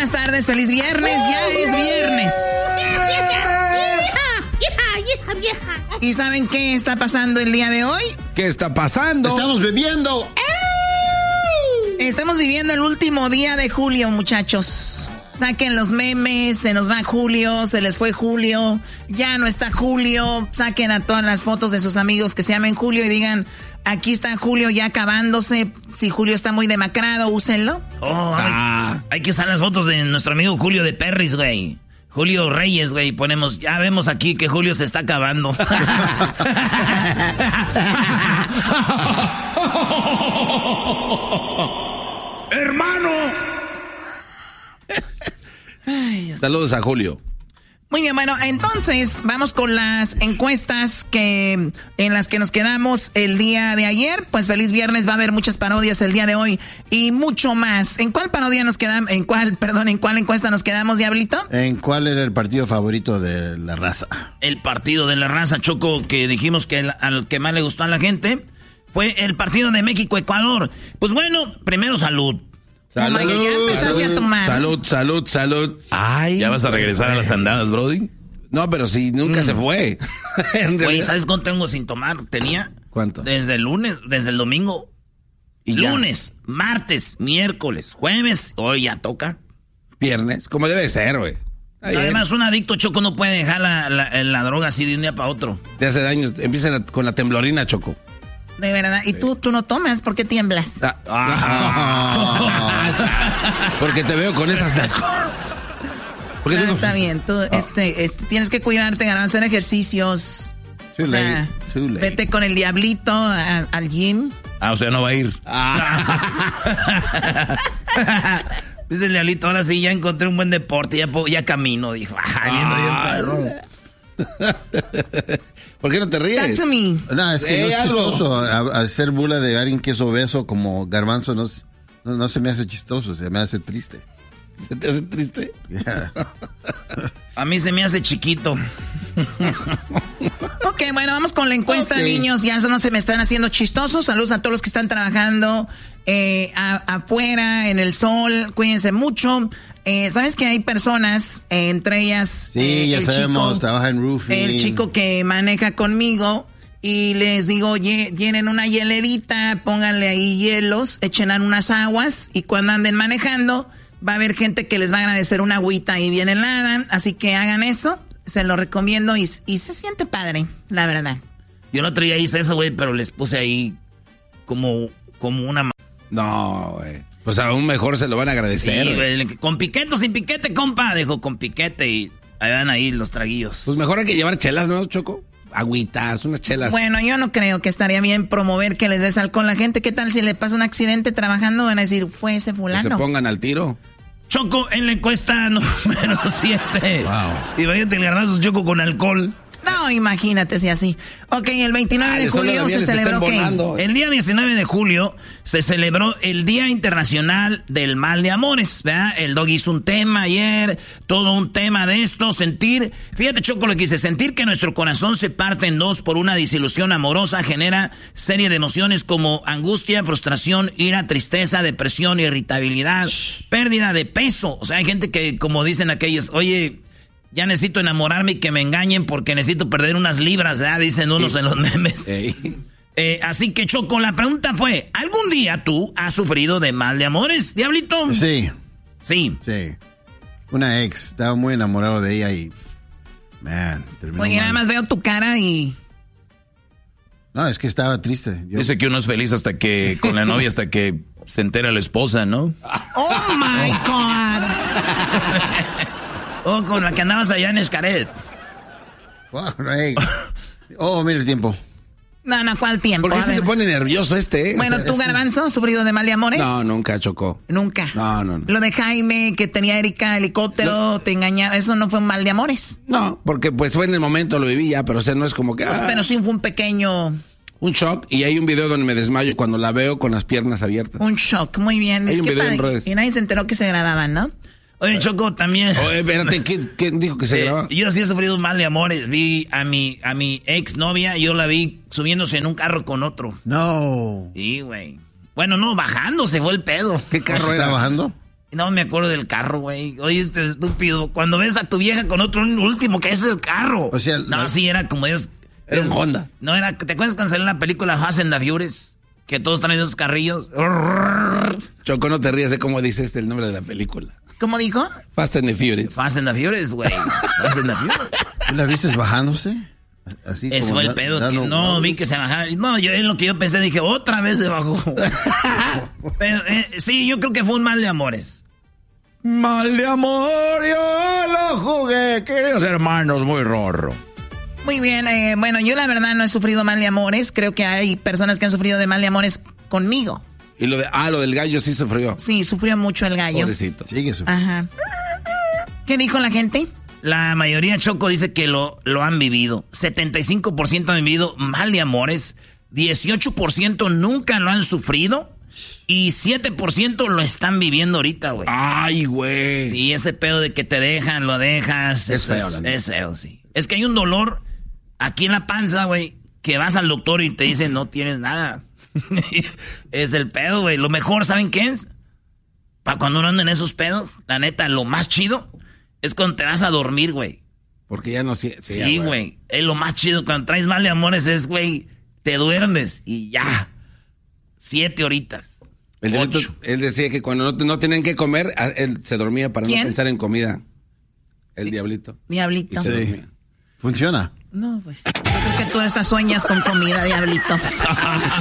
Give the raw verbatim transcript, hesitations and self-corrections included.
buenas tardes, feliz viernes, ya es viernes. ¿Y saben qué está pasando el día de hoy? ¿Qué está pasando? Estamos bebiendo. Estamos viviendo el último día de julio, muchachos. Saquen los memes, se nos va Julio, se les fue Julio, ya no está Julio. Saquen a todas las fotos de sus amigos que se llamen Julio y digan, aquí está Julio ya acabándose. Si Julio está muy demacrado, úsenlo. Oh, ah. hay, hay que usar las fotos de nuestro amigo Julio de Perris, güey. Julio Reyes, güey. Ponemos, ya vemos aquí que Julio se está acabando. ¡Hermano! Ay, saludos a Julio. Muy bien, bueno, entonces vamos con las encuestas que en las que nos quedamos el día de ayer. Pues feliz viernes, va a haber muchas parodias el día de hoy y mucho más. ¿En cuál parodia nos quedamos? ¿En cuál, perdón, en cuál encuesta nos quedamos, Diablito? ¿En cuál era el partido favorito de la raza? El partido de la raza, Choco, que dijimos que el, al que más le gustó a la gente fue el partido de México-Ecuador. Pues bueno, primero salud. Salud, oh my God, ya empezaste salud, a tomar. Salud, salud, salud. Ay, ¿ya vas a regresar a las andadas, Brody? No, pero si nunca mm. se fue. Güey, ¿sabes cuánto tengo sin tomar? Tenía. ¿Cuánto? Desde el lunes, desde el domingo. ¿Y lunes, ya? Martes, miércoles, jueves. Hoy ya toca. Viernes, como debe ser, güey. Además, un adicto, Choco, no puede dejar la, la, la droga así de un día para otro. Te hace daño. Empieza con la temblorina, Choco. De verdad. ¿Y sí. tú, tú no tomas? ¿Por qué tiemblas? Ah, ah, porque te veo con esas... Porque ah, no... Está bien. Tú oh. este, este, tienes que cuidarte, ganar, hacer ejercicios. Too o sea, late. Too late. Vete con el Diablito a, al gym. Ah, o sea, no va a ir. Ah. Dice el Diablito, ahora sí, ya encontré un buen deporte, ya, ya camino. Dijo, ah, viendo bien perro. ¿Por qué no te ríes? Talk to me. No, es que eh, no es chistoso. A, hacer burla de alguien que es obeso como Garbanzo no, no, no se me hace chistoso, se me hace triste. ¿Se te hace triste? Yeah. A mí se me hace chiquito. Ok, bueno, vamos con la encuesta, okay. Niños. Ya no se me están haciendo chistosos. Saludos a todos los que están trabajando eh, a, afuera, en el sol. Cuídense mucho. Eh, ¿Sabes que hay personas, eh, entre ellas... Sí, eh, ya el sabemos, chico, trabaja en roofing. El chico que maneja conmigo y les digo, oye, tienen una hielerita, pónganle ahí hielos, echen unas aguas y cuando anden manejando va a haber gente que les va a agradecer una agüita y bien helada, así que hagan eso, se lo recomiendo y, y se siente padre, la verdad. Yo no traía hice eso, güey, pero les puse ahí como, como una... No, güey. Pues aún mejor se lo van a agradecer. Sí, güey. Con piquete o sin piquete, compa. Dijo, con piquete y ahí van ahí los traguillos. Pues mejor hay que llevar chelas, ¿no, Choco? Agüitas, unas chelas. Bueno, yo no creo que estaría bien promover que les des alcohol a la gente. ¿Qué tal si le pasa un accidente trabajando? Van a decir, fue ese fulano. Que se pongan al tiro. Choco en la encuesta número siete. Wow. Imagínate el Garbanzo, Choco con alcohol. No, imagínate si así. Ok, el veintinueve de julio se celebró ¿qué? El día diecinueve de julio se celebró el Día Internacional del Mal de Amores, ¿verdad? El Dog hizo un tema ayer, todo un tema de esto, sentir, fíjate Choco lo que dice, sentir que nuestro corazón se parte en dos por una desilusión amorosa genera serie de emociones como angustia, frustración, ira, tristeza, depresión, irritabilidad, pérdida de peso. O sea, hay gente que, como dicen aquellos, oye... Ya necesito enamorarme y que me engañen porque necesito perder unas libras, ¿verdad? Dicen unos sí. en los memes. Sí. Eh, así que, Choco, la pregunta fue, ¿algún día tú has sufrido de mal de amores, Diablito? Sí. Sí. Sí. Una ex, estaba muy enamorado de ella y... Man, terminó Oye, mal. nada más veo tu cara y... No, es que estaba triste. Yo... Dice que uno es feliz hasta que, con la novia, hasta que se entera la esposa, ¿no? ¡Oh, my God! Oh, con la que andabas allá en Xcaret. Wow, right. Oh, mira el tiempo. No, no, ¿cuál tiempo? ¿Por qué se, se pone nervioso este? Eh? Bueno, o sea, ¿tú, Garbanzo, has sufrido de mal de amores? No, nunca, Chocó. ¿Nunca? No, no, no. Lo de Jaime, que tenía Erika helicóptero, no. te engañaron, ¿eso no fue un mal de amores? No, porque pues fue en el momento, lo viví ya, pero o sea, no es como que... Pues, ah, pero sí fue un pequeño... Un shock, y hay un video donde me desmayo cuando la veo con las piernas abiertas. Un shock, muy bien. Hay un video en redes. Y nadie se enteró que se grababan, ¿no? Oye, Choco, también. Oye, espérate, ¿quién, quién dijo que se eh, grababa? Yo sí he sufrido un mal de amores. Vi a mi, a mi ex novia, yo la vi subiéndose en un carro con otro. No. Sí, güey. Bueno, no, bajándose fue el pedo. ¿Qué carro ¿Estaba era? bajando? No me acuerdo del carro, güey. Oye, este estúpido. Cuando ves a tu vieja con otro último que es el carro. O sea, no, la... sí, era como es. Era es, un Honda. No, era. ¿Te acuerdas cuando salió la película Fast and the Furious? Que todos traen esos carrillos. Choco, no te rías de cómo dice este el nombre de la película. ¿Cómo dijo? Fast and the Furious. Fast and the Furious, güey. Fast and the Furious. ¿Tú la viste bajándose? Así Ese como fue el da, pedo. dando, Que no, ¿no? vi que se bajaba. No, yo en lo que yo pensé, dije, otra vez se bajó. Pero, eh, sí, yo creo que fue un mal de amores. Mal de amor, yo lo jugué, queridos hermanos, muy rorro. Muy bien, eh, bueno, yo la verdad no he sufrido mal de amores. Creo que hay personas que han sufrido de mal de amores conmigo. Y lo de, ah, lo del gallo sí sufrió. Sí, sufrió mucho el gallo. Pobrecito. Sigue sufriendo. Ajá. ¿Qué dijo la gente? La mayoría, Choco, dice que lo, lo han vivido. setenta y cinco por ciento han vivido mal de amores. dieciocho por ciento nunca lo han sufrido. Y siete por ciento lo están viviendo ahorita, güey. Ay, güey. Sí, ese pedo de que te dejan, lo dejas. Es feo, Es, la neta. es feo, sí. Es que hay un dolor aquí en la panza, güey, que vas al doctor y te dicen no tienes nada. Es el pedo, güey. Lo mejor, ¿saben qué es? Para cuando uno anda en esos pedos, la neta, lo más chido es cuando te vas a dormir, güey. Porque ya no... Sí, sí, Sí, güey. Es lo más chido. Cuando traes mal de amores es, güey, te duermes y ya. Siete horitas. El diablito, Ocho. él decía que cuando no, no tenían que comer, a- él se dormía para ¿Quién? no pensar en comida. El diablito. Y Diablito. se Sí. dormía. Funciona. No, pues yo creo que tú estas sueñas con comida, diablito.